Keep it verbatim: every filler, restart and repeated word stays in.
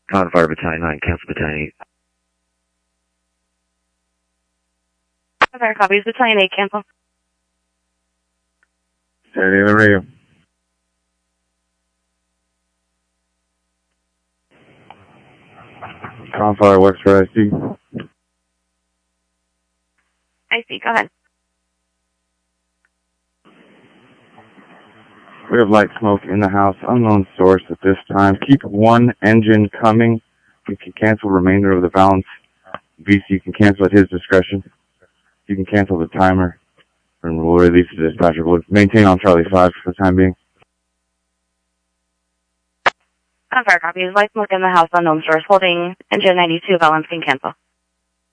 On Fire Battalion nine, cancel Battalion eight. Fire copies, Battalion eight, cancel. Steady the radio. Confire Wexford I C. I see, go ahead. We have light smoke in the house, unknown source at this time. Keep one engine coming. You can cancel remainder of the balance. V C can cancel at his discretion. You can cancel the timer, and we'll release the dispatcher. We'll maintain on Charlie five for the time being. On Fire copies, light smoke in the house, unknown source, holding engine ninety-two, balance can cancel.